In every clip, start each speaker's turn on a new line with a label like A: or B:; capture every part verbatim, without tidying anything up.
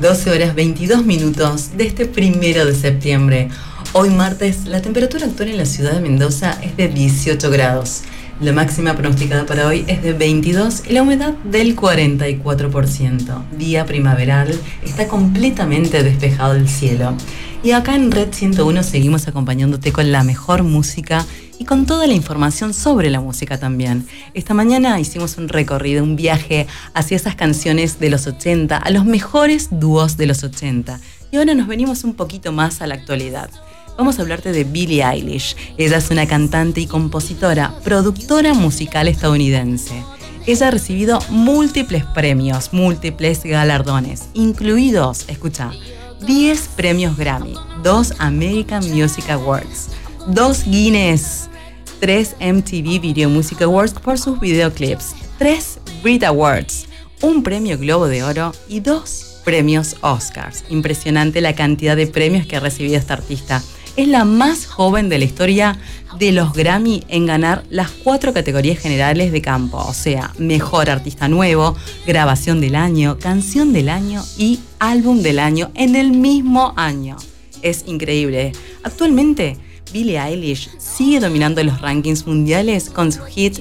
A: doce horas veintidós minutos de este primero de septiembre. Hoy martes, la temperatura actual en la ciudad de Mendoza es de dieciocho grados. La máxima pronosticada para hoy es de veintidós y la humedad del cuarenta y cuatro por ciento. Día primaveral, está completamente despejado el cielo. Y acá en Red ciento uno seguimos acompañándote con la mejor música y con toda la información sobre la música también. Esta mañana hicimos un recorrido, un viaje hacia esas canciones de los ochenta, a los mejores dúos de los ochenta. Y ahora nos venimos un poquito más a la actualidad. Vamos a hablarte de Billie Eilish. Ella es una cantante y compositora, productora musical estadounidense. Ella ha recibido múltiples premios, múltiples galardones, incluidos, escucha, diez premios Grammy, dos American Music Awards, dos Guinness, tres M T V Video Music Awards por sus videoclips, tres Brit Awards, un premio Globo de Oro y dos premios Oscars. Impresionante la cantidad de premios que ha recibido esta artista. Es la más joven de la historia de los Grammy en ganar las cuatro categorías generales de campo, o sea, Mejor Artista Nuevo, Grabación del Año, Canción del Año y Álbum del Año en el mismo año. Es increíble. Actualmente, Billie Eilish sigue dominando los rankings mundiales con su hit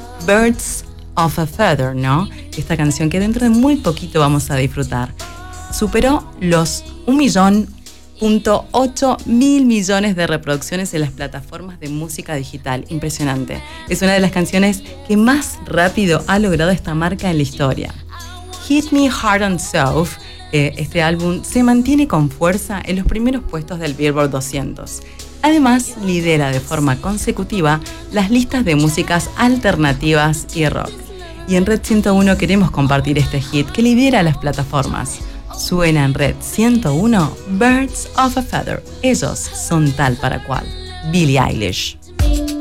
A: Birds of a Feather, ¿no? Esta canción que dentro de muy poquito vamos a disfrutar. Superó los un millón punto ocho mil millones de reproducciones en las plataformas de música digital. Impresionante. Es una de las canciones que más rápido ha logrado esta marca en la historia. Hit Me Hard and Soft, eh, este álbum se mantiene con fuerza en los primeros puestos del Billboard doscientos. Además, lidera de forma consecutiva las listas de músicas alternativas y rock. Y en Red ciento uno queremos compartir este hit que lidera las plataformas. Suena en Red ciento uno, Birds of a Feather. Ellos son tal para cual. Billie Eilish.